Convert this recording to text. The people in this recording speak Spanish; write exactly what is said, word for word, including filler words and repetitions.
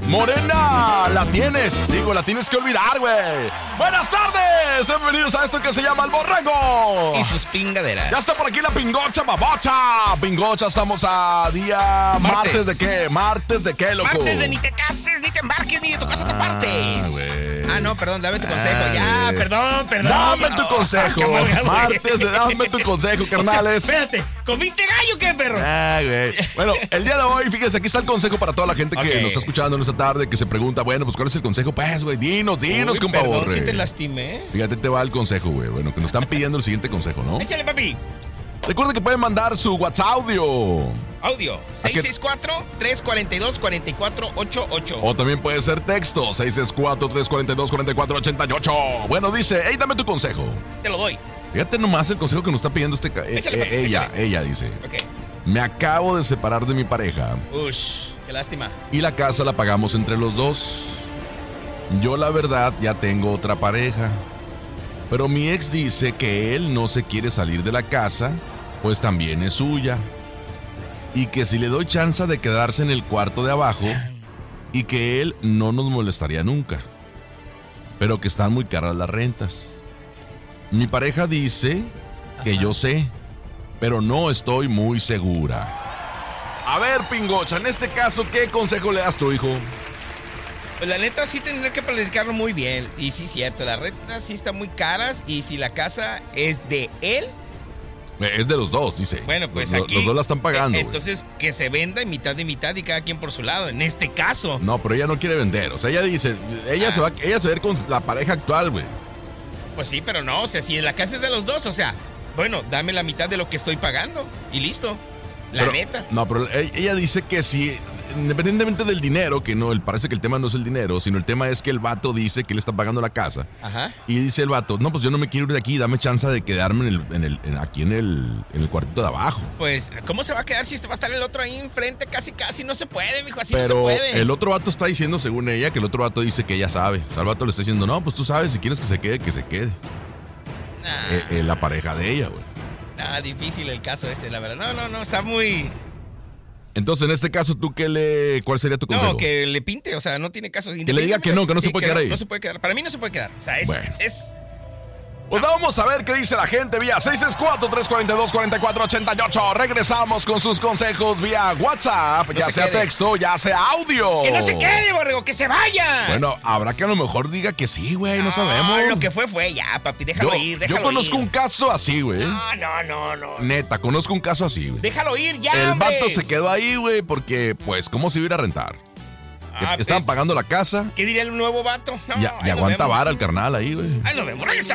Morena, la tienes, digo, la tienes que olvidar, güey. Buenas tardes, bienvenidos a esto que se llama El Borrego. Y sus pingaderas. Ya está por aquí la pingocha babocha. Pingocha, estamos a día martes, ¿martes de qué? ¿Martes de qué, loco? Martes de ni te cases, ni te embarques, ni de tu casa te partes. Ah, güey. Ah, no, perdón, dame tu consejo. Ah, ya, güey. perdón, perdón. Dame tu consejo. Oh, Martes de dame tu consejo, carnales. O sea, espérate, ¿comiste gallo qué, perro? Ah, güey. Bueno, el día de hoy, fíjense, aquí está el consejo para toda la gente que Okay. nos está escuchando en esta tarde, que se pregunta, bueno, pues, ¿cuál es el consejo? Pues, güey, dinos, dinos, Uy, compa perdón Borre. si te lastimé. Fíjate, te va el consejo, güey. Bueno, que nos están pidiendo el siguiente consejo, ¿no? Échale, papi. Recuerden que pueden mandar su WhatsApp audio. Audio, seis seis cuatro, tres cuatro dos, cuatro cuatro ocho ocho. O también puede ser texto, seis seis cuatro, tres cuatro dos, cuatro cuatro ocho ocho. Bueno, dice, hey, dame tu consejo. Te lo doy. Fíjate nomás el consejo que nos está pidiendo este... ca- eh, Échale, eh, papi, ella, échale. ella dice. Ok. Me acabo de separar de mi pareja Ush, qué lástima. y la casa la pagamos entre los dos. Yo la verdad ya tengo otra pareja, pero mi ex dice que él no se quiere salir de la casa, pues también es suya. Y que si le doy chance de quedarse en el cuarto de abajo y que él no nos molestaría nunca, pero que están muy caras las rentas. Mi pareja dice que Ajá. yo sé, pero no estoy muy segura. A ver, Pingocha, en este caso, ¿qué consejo le das tu hijo? Pues la neta sí tendré que platicarlo muy bien. Y sí, cierto, las rentas sí están muy caras. Y si la casa es de él, Eh, Es de los dos, dice. bueno, pues Los- aquí... Los dos la están pagando. eh, güey. Entonces, que se venda en mitad de mitad y cada quien por su lado. En este caso. No, pero ella no quiere vender. O sea, ella dice, ella Ah. se va, ella se va a ir con la pareja actual, güey. Pues sí, pero no. O sea, si la casa es de los dos, o sea, bueno, dame la mitad de lo que estoy pagando. Y listo. La Pero- neta. No, pero e- ella dice que si, independientemente del dinero, que no, él parece que el tema no es el dinero, sino el tema es que el vato dice que él está pagando la casa. Ajá. Y dice el vato, no, pues yo no me quiero ir de aquí, dame chance de quedarme en el, en el, en- aquí en el, en el cuartito de abajo. Pues, ¿cómo se va a quedar si va a estar el otro ahí enfrente? Casi, casi no se puede, mijo. Así no Pero se puede. el otro vato está diciendo, según ella, que el otro vato dice que ella sabe. O sea, el vato le está diciendo, no, pues tú sabes, si quieres que se quede, que se quede. Nah, Eh, eh, la pareja de ella, güey. nah, difícil el caso ese, la verdad. No, no, no, está muy... Entonces, en este caso, ¿tú qué le, cuál sería tu consejo? No, que le pinte, o sea, no tiene caso. le diga que no, que no se puede quedar ahí. No se puede quedar. Para mí no se puede quedar. O sea, es... Bueno. es Pues vamos a ver qué dice la gente vía seis seis cuatro, tres cuatro dos, cuatro cuatro ocho ocho. Regresamos con sus consejos vía WhatsApp, No ya se sea quede. texto, ya sea audio. ¡Que no se quede, borrego! ¡Que se vaya! Bueno, habrá que a lo mejor diga que sí, güey, no, No, sabemos. Lo que fue, fue. Ya, papi, déjalo yo, ir, déjalo yo conozco ir. un caso así, güey. No, no, no, no. Neta, conozco un caso así, güey. Déjalo ir ya, El hombre. vato se quedó ahí, güey, porque, pues, ¿cómo se iba a ir a rentar? Ah, Estaban pe- pagando la casa ¿Qué diría el nuevo vato? No, y, ahí y nos aguanta vemos. vara el carnal ahí, güey. Ahí nos vemos. Regresamos.